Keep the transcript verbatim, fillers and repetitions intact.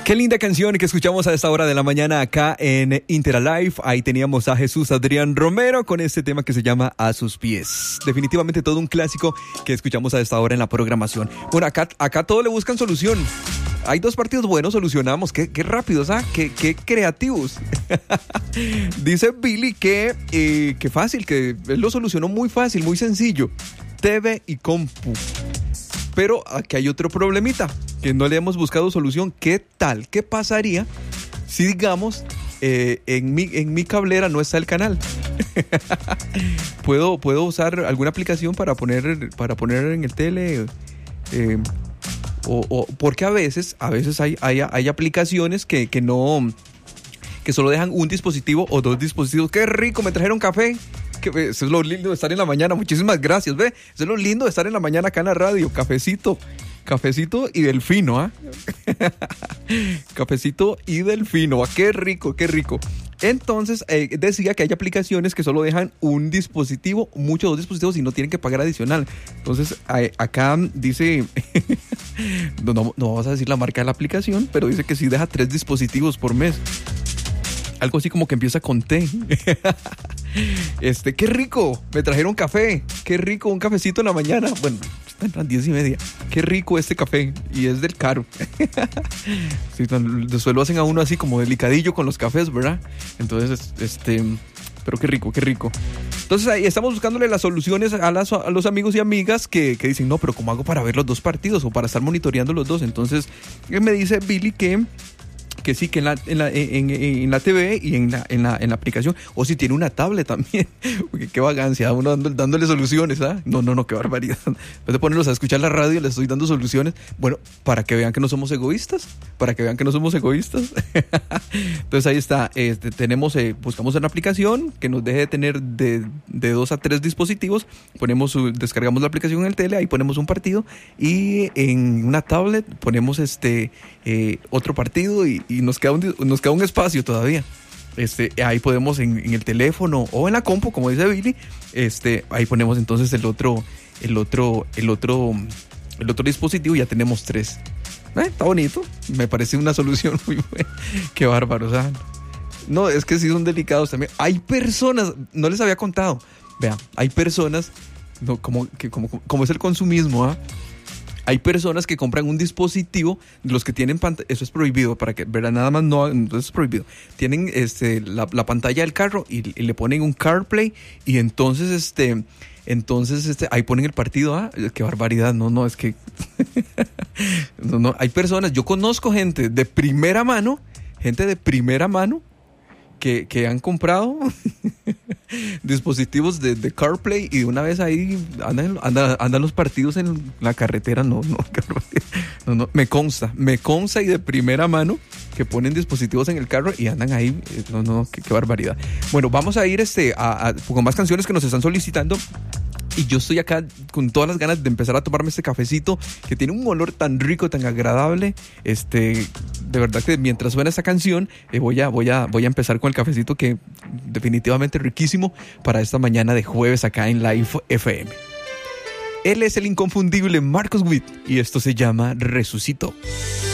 Qué linda canción que escuchamos a esta hora de la mañana acá en Interalive. Ahí teníamos a Jesús Adrián Romero con este tema que se llama A sus pies. Definitivamente todo un clásico que escuchamos a esta hora en la programación. Bueno, acá, acá todos le buscan solución. Hay dos partidos buenos, solucionamos. Qué, qué rápidos, ¿ah? Qué, qué creativos. Dice Billy que, eh, que fácil, que él lo solucionó muy fácil, muy sencillo. T V y compu. Pero aquí hay otro problemita, que no le hemos buscado solución. ¿Qué tal? ¿Qué pasaría si, digamos, eh, en, mi, en mi cablera no está el canal? ¿Puedo, ¿Puedo usar alguna aplicación para poner, para poner en el tele? Eh, o, o, porque a veces, a veces hay, hay, hay aplicaciones que, que no, que solo dejan un dispositivo o dos dispositivos. ¡Qué rico! Me trajeron café. Que, eso es lo lindo de estar en la mañana. Muchísimas gracias, ve. Eso es lo lindo de estar en la mañana acá en la radio. Cafecito, cafecito y delfino, ¿ah? ¿eh? Cafecito y delfino. ¿Ah? Qué rico, qué rico. Entonces, eh, decía que hay aplicaciones que solo dejan un dispositivo, muchos dos dispositivos y no tienen que pagar adicional. Entonces, eh, acá dice, no, no, no vamos a decir la marca de la aplicación, pero dice que sí deja tres dispositivos por mes. Algo así como que empieza con T. Este, qué rico, me trajeron café. Qué rico, un cafecito en la mañana. Bueno, están las diez y media. Qué rico este café. Y es del caro. Sí, de suelo hacen a uno así como delicadillo con los cafés, ¿verdad? Entonces, este, pero qué rico, qué rico. Entonces ahí estamos buscándole las soluciones a, las, a los amigos y amigas que, que dicen, no, pero ¿cómo hago para ver los dos partidos o para estar monitoreando los dos? Entonces, me dice Billy que que sí, que en la, en la, en, en la T V y en la, en, la, en la aplicación, o si tiene una tablet también, porque qué vagancia, uno dando, dándole soluciones, ¿ah? No, no, no, qué barbaridad. En vez de ponerlos a escuchar la radio, les estoy dando soluciones, bueno, para que vean que no somos egoístas, para que vean que no somos egoístas. Entonces ahí está, este, tenemos, eh, buscamos una aplicación que nos deje de tener de, de dos a tres dispositivos, ponemos, descargamos la aplicación en el tele, ahí ponemos un partido, y en una tablet ponemos este, eh, otro partido, y y nos queda un, nos queda un espacio todavía. Este, ahí podemos en, en el teléfono o en la compu, como dice Billy, este, ahí ponemos entonces el otro, el otro, el otro, el otro dispositivo y ya tenemos tres. Eh, está bonito, me parece una solución muy buena. Qué bárbaro, o sea, no, es que sí son delicados también. Hay personas, no les había contado, vean, hay personas, no, como, que, como, como es el consumismo, ¿ah? ¿eh? Hay personas que compran un dispositivo, los que tienen pantalla, eso es prohibido, para que, ¿verdad? Nada más no, eso es prohibido. Tienen este, la, la pantalla del carro y, y le ponen un CarPlay y entonces, este, entonces, este, ahí ponen el partido. Ah, qué barbaridad, no, no, es que, no, no, hay personas, yo conozco gente de primera mano, gente de primera mano, que, que han comprado dispositivos de, de CarPlay y de una vez ahí andan, andan, andan los partidos en la carretera. No, no, no, no, me consta, me consta y de primera mano que ponen dispositivos en el carro y andan ahí. No, no, qué, qué barbaridad. Bueno, vamos a ir este, a, a, con más canciones que nos están solicitando. Y yo estoy acá con todas las ganas de empezar a tomarme este cafecito que tiene un olor tan rico, tan agradable. Este, de verdad que mientras suena esta canción, eh, voy a, voy a, voy a empezar con el cafecito que definitivamente riquísimo para esta mañana de jueves acá en Live F M. Él es el inconfundible Marcos Witt y esto se llama Resucitó.